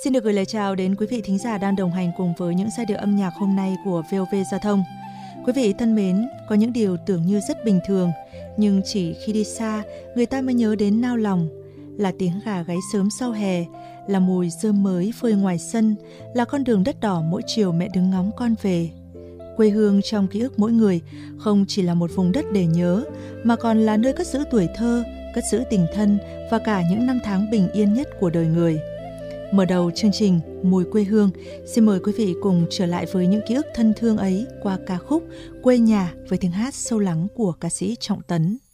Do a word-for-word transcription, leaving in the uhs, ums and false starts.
Xin được gửi lời chào đến quý vị thính giả đang đồng hành cùng với những giai điệu âm nhạc hôm nay của vê o vê Giao thông. Quý vị thân mến, có những điều tưởng như rất bình thường, nhưng chỉ khi đi xa, người ta mới nhớ đến nao lòng. Là tiếng gà gáy sớm sau hè, là mùi rơm mới phơi ngoài sân, là con đường đất đỏ mỗi chiều mẹ đứng ngóng con về. Quê hương trong ký ức mỗi người không chỉ là một vùng đất để nhớ, mà còn là nơi cất giữ tuổi thơ, cất giữ tình thân và cả những năm tháng bình yên nhất của đời người. Mở đầu chương trình Mùi quê hương, xin mời quý vị cùng trở lại với những ký ức thân thương ấy qua ca khúc Quê nhà với tiếng hát sâu lắng của ca sĩ Trọng Tấn.